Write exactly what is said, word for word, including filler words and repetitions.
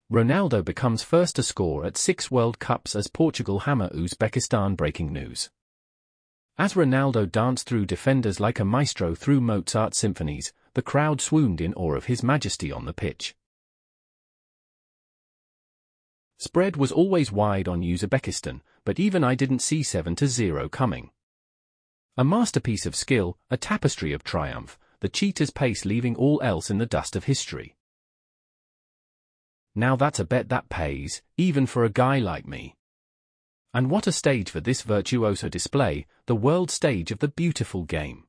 Ronaldo becomes first to score at six World Cups as Portugal hammer Uzbekistan. Breaking news. As Ronaldo danced through defenders like a maestro through Mozart symphonies, the crowd swooned in awe of his majesty on the pitch. Spread was always wide on Uzbekistan, but even I didn't see seven to zero coming. A masterpiece of skill, a tapestry of triumph, the cheetah's pace leaving all else in the dust of history. Now that's a bet that pays, even for a guy like me. And what a stage for this virtuoso display, the world stage of the beautiful game.